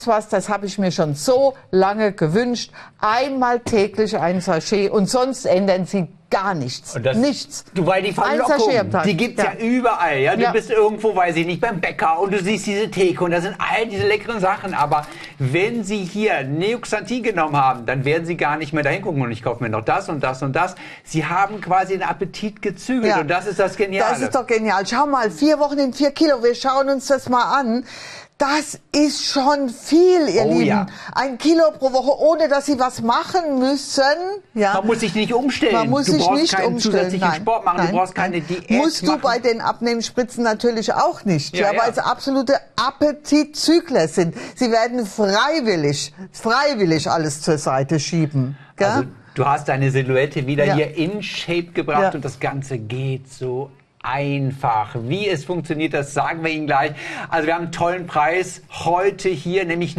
Was, das habe ich mir schon so lange gewünscht. Einmal täglich ein Sachet und sonst ändern Sie gar nichts. Nichts. Weil die Verlockung, die gibt's ja überall. Ja? Du bist irgendwo, weiß ich nicht, beim Bäcker und du siehst diese Theke und da sind all diese leckeren Sachen. Aber wenn Sie hier Neoxanthin genommen haben, dann werden Sie gar nicht mehr dahin gucken und ich kaufe mir noch das und das und das. Sie haben quasi den Appetit gezügelt und das ist das Geniale. Das ist doch genial. Schau mal, 4 Wochen in 4 Kilo. Wir schauen uns das mal an. Das ist schon viel, ihr Lieben. Ja. 1 Kilo pro Woche, ohne dass Sie was machen müssen. Ja. Man muss sich nicht umstellen. Man muss sich nicht umstellen. Zusätzlichen Sport machen. Du brauchst keine Diät musst du bei den Abnehmspritzen natürlich auch nicht. Ja, weil es absolute Appetitzügler sind. Sie werden freiwillig alles zur Seite schieben. Gell? Also, du hast deine Silhouette wieder hier in Shape gebracht und das Ganze geht so einfach. Wie es funktioniert, das sagen wir Ihnen gleich. Also wir haben einen tollen Preis heute hier, nämlich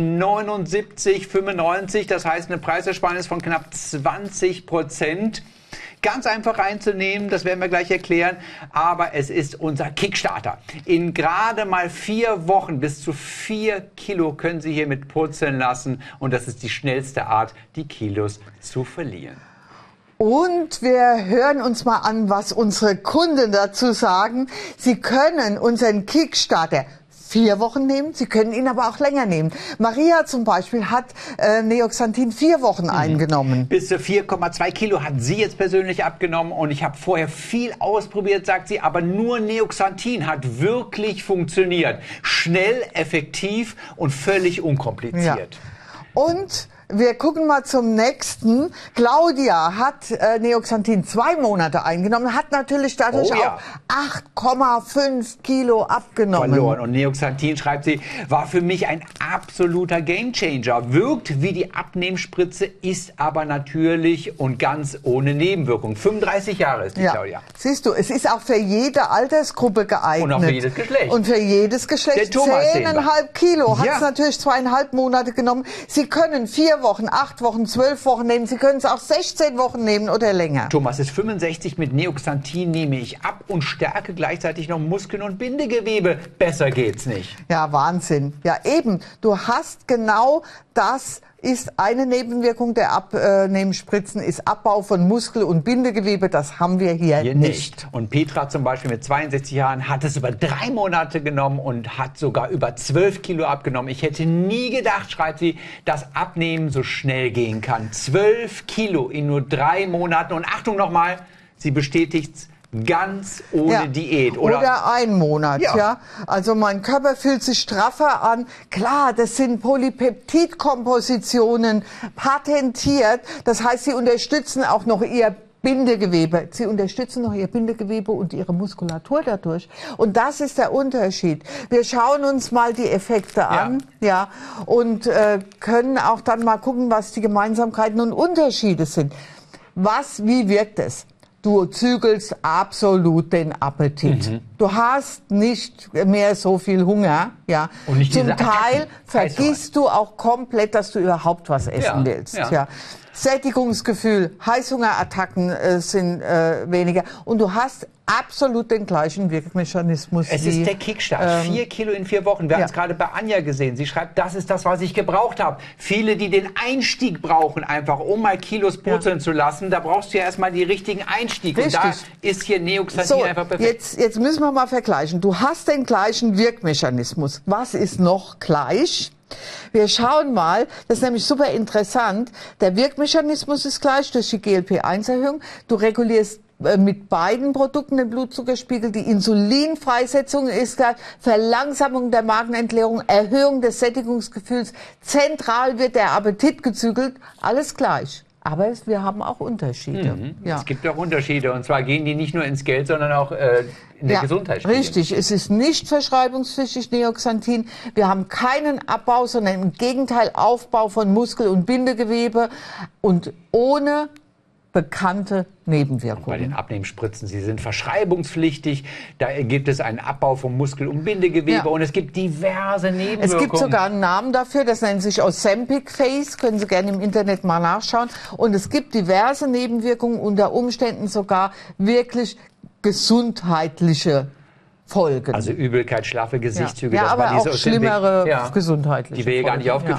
79,95. Das heißt eine Preisersparnis von knapp 20%. Ganz einfach reinzunehmen, das werden wir gleich erklären. Aber es ist unser Kickstarter. In gerade mal 4 Wochen bis zu 4 Kilo können Sie hiermit purzeln lassen. Und das ist die schnellste Art, die Kilos zu verlieren. Und wir hören uns mal an, was unsere Kunden dazu sagen. Sie können unseren Kickstarter 4 Wochen nehmen, Sie können ihn aber auch länger nehmen. Maria zum Beispiel hat Neoxanthin 4 Wochen eingenommen. Bis zu 4,2 Kilo hat sie jetzt persönlich abgenommen und ich habe vorher viel ausprobiert, sagt sie, aber nur Neoxanthin hat wirklich funktioniert. Schnell, effektiv und völlig unkompliziert. Ja. Und wir gucken mal zum nächsten. Claudia hat Neoxanthin 2 Monate eingenommen, hat natürlich dadurch auch 8,5 Kilo abgenommen. Verloren. Und Neoxanthin, schreibt sie, war für mich ein absoluter Gamechanger. Wirkt wie die Abnehmspritze, ist aber natürlich und ganz ohne Nebenwirkung. 35 Jahre ist die Claudia. Siehst du, es ist auch für jede Altersgruppe geeignet. Und auch für jedes Geschlecht. Und für jedes Geschlecht. Der Thomas 10,5 Kilo hat es natürlich 2,5 Monate genommen. Sie können 4 Wochen, 8 Wochen, 12 Wochen nehmen. Sie können es auch 16 Wochen nehmen oder länger. Thomas ist 65, mit Neoxanthin nehme ich ab und stärke gleichzeitig noch Muskeln und Bindegewebe. Besser geht's nicht. Ja, Wahnsinn. Ja, eben. Du hast genau das. Ist eine Nebenwirkung der Abnehmspritzen, ist Abbau von Muskel- und Bindegewebe. Das haben wir hier nicht. Und Petra zum Beispiel mit 62 Jahren hat es über 3 Monate genommen und hat sogar über 12 Kilo abgenommen. Ich hätte nie gedacht, schreibt sie, dass Abnehmen so schnell gehen kann. 12 Kilo in nur 3 Monaten. Und Achtung nochmal, sie bestätigt's, ganz ohne Diät. Oder 1 Monat, ja. Also mein Körper fühlt sich straffer an. Klar, das sind Polypeptidkompositionen, patentiert. Das heißt, sie unterstützen auch noch ihr Bindegewebe. Sie unterstützen noch ihr Bindegewebe und ihre Muskulatur dadurch. Und das ist der Unterschied. Wir schauen uns mal die Effekte an, und können auch dann mal gucken, was die Gemeinsamkeiten und Unterschiede sind. Wie wirkt es? Du zügelst absolut den Appetit. Du hast nicht mehr so viel Hunger, ja. Und nicht zum Teil vergisst du auch komplett, dass du überhaupt was essen willst, ja. Sättigungsgefühl, Heißhungerattacken sind weniger und du hast absolut den gleichen Wirkmechanismus. Es ist der Kickstart. 4 Kilo in 4 Wochen. Wir haben es gerade bei Anja gesehen. Sie schreibt, das ist das, was ich gebraucht habe. Viele, die den Einstieg brauchen, einfach um mal Kilos purzeln zu lassen, da brauchst du ja erstmal die richtigen Einstieg. Und da ist hier Neoxanthin einfach perfekt. Jetzt müssen wir mal vergleichen. Du hast den gleichen Wirkmechanismus. Was ist noch gleich? Wir schauen mal, das ist nämlich super interessant. Der Wirkmechanismus ist gleich durch die GLP-1-Erhöhung. Du regulierst mit beiden Produkten den Blutzuckerspiegel, die Insulinfreisetzung ist gleich, Verlangsamung der Magenentleerung, Erhöhung des Sättigungsgefühls, zentral wird der Appetit gezügelt, alles gleich. Aber wir haben auch Unterschiede. Es gibt auch Unterschiede. Und zwar gehen die nicht nur ins Geld, sondern auch in der Gesundheit. Richtig. Es ist nicht verschreibungspflichtig, Neoxanthin. Wir haben keinen Abbau, sondern im Gegenteil Aufbau von Muskel- und Bindegewebe und ohne bekannte Nebenwirkungen. Bei den Abnehmspritzen, sie sind verschreibungspflichtig, da gibt es einen Abbau von Muskel- und Bindegewebe und es gibt diverse Nebenwirkungen. Es gibt sogar einen Namen dafür, das nennt sich Ozempic Face, können Sie gerne im Internet mal nachschauen. Und es gibt diverse Nebenwirkungen, unter Umständen sogar wirklich gesundheitliche Folgen. Also Übelkeit, schlaffe Gesichtszüge, aber auch schlimmere gesundheitliche die wir hier gar nicht aufgeführt